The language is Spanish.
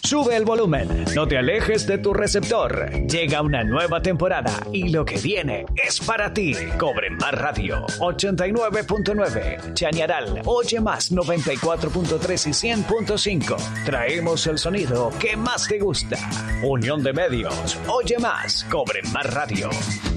Sube el volumen, no te alejes de tu receptor. Llega una nueva temporada y lo que viene es para ti. Cobre Más Radio 89.9, Chañaral, Oye Más 94.3 y 100.5. Traemos el sonido que más te gusta. Unión de Medios, Oye Más, Cobre Más Radio.